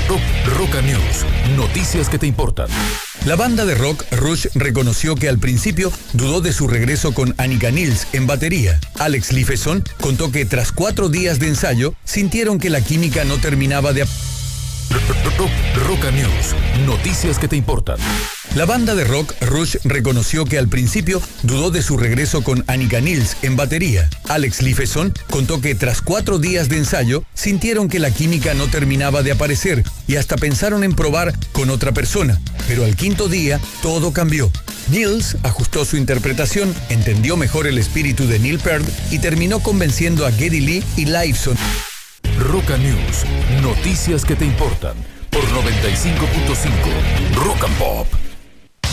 Roca News, noticias que te importan. La banda de rock Rush reconoció que al principio dudó de su regreso con Annika Nils en batería. Alex Lifeson contó que tras 4 días de ensayo sintieron que la química no terminaba de... Roca News, noticias que te importan. La banda de rock Rush reconoció que al principio dudó de su regreso con Annika Nils en batería. Alex Lifeson contó que tras 4 días de ensayo sintieron que la química no terminaba de aparecer y hasta pensaron en probar con otra persona, pero al 5.º día todo cambió. Nils ajustó su interpretación, entendió mejor el espíritu de Neil Peart y terminó convenciendo a Geddy Lee y Lifeson. Roca News, noticias que te importan por 95.5 Rock and Pop.